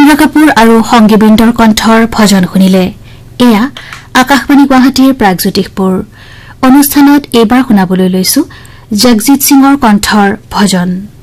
কৰীনা কাপুৰ আৰু সংগীবৃন্দৰ কণ্ঠৰ ভজন শুনিলে। এয়া আকাশবাণী গুৱাহাটীৰ প্ৰাগজ্যোতিষপুৰ অনুষ্ঠানত এইবাৰ শুনাবলৈ লৈছো জগজিৎ সিঙৰ কণ্ঠৰ ভজন।